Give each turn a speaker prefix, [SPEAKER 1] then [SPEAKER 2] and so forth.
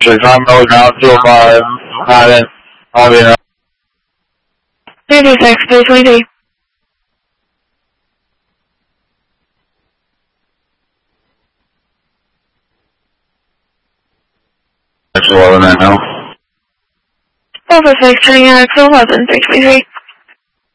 [SPEAKER 1] 水上楼上就把人旁边。
[SPEAKER 2] 36, 323.
[SPEAKER 1] That's 11 right now.
[SPEAKER 2] Alpha 6, turning out 11, 323.